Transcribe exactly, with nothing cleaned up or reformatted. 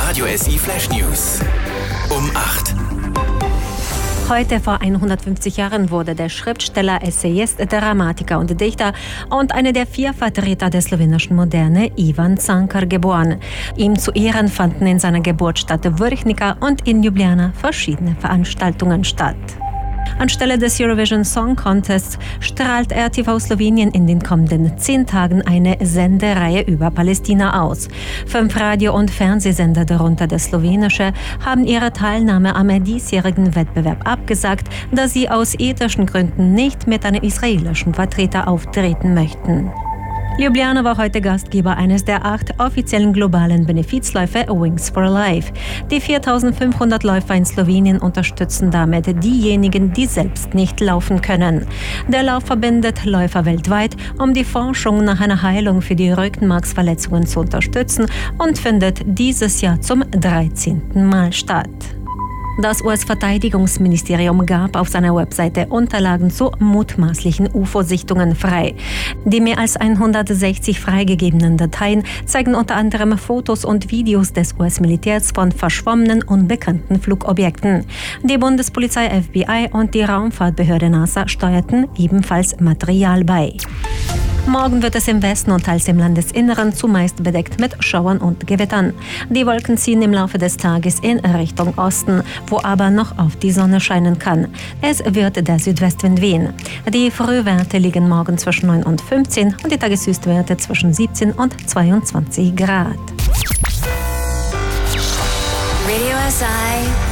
Radio S I Flash News. Um acht. Heute vor hundertfünfzig Jahren wurde der Schriftsteller, Essayist, Dramatiker und Dichter und einer der vier Vertreter der slowenischen Moderne, Ivan Cankar, geboren. Ihm zu Ehren fanden in seiner Geburtsstadt Vrhnika und in Ljubljana verschiedene Veranstaltungen statt. Anstelle des Eurovision Song Contests strahlt R T V Slowenien in den kommenden zehn Tagen eine Sendereihe über Palästina aus. Fünf Radio- und Fernsehsender, darunter der slowenische, haben ihre Teilnahme am diesjährigen Wettbewerb abgesagt, da sie aus ethischen Gründen nicht mit einem israelischen Vertreter auftreten möchten. Ljubljana war heute Gastgeber eines der acht offiziellen globalen Benefizläufe Wings for Life. Die viertausendfünfhundert Läufer in Slowenien unterstützen damit diejenigen, die selbst nicht laufen können. Der Lauf verbindet Läufer weltweit, um die Forschung nach einer Heilung für die Rückenmarksverletzungen zu unterstützen und findet dieses Jahr zum dreizehnten Mal statt. Das U S-Verteidigungsministerium gab auf seiner Webseite Unterlagen zu mutmaßlichen U F O-Sichtungen frei. Die mehr als hundertsechzig freigegebenen Dateien zeigen unter anderem Fotos und Videos des U S-Militärs von verschwommenen, unbekannten Flugobjekten. Die Bundespolizei F B I und die Raumfahrtbehörde NASA steuerten ebenfalls Material bei. Morgen wird es im Westen und teils im Landesinneren zumeist bedeckt mit Schauern und Gewittern. Die Wolken ziehen im Laufe des Tages in Richtung Osten, wo aber noch auf die Sonne scheinen kann. Es wird der Südwestwind wehen. Die Frühwerte liegen morgen zwischen neun und fünfzehn und die Tageshöchstwerte zwischen siebzehn und zweiundzwanzig Grad. Radio S I